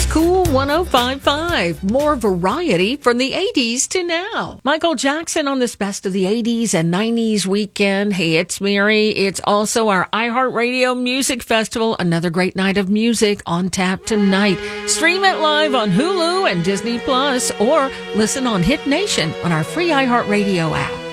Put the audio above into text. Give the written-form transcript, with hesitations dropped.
Cool 105.5. More variety from the 80s to now. Michael Jackson on this Best of the 80s and 90s weekend. Hey, it's Mary. It's also our iHeartRadio Music Festival. Another great night of music on tap tonight. Stream it live on Hulu and Disney Plus, or listen on Hit Nation on our free iHeartRadio app.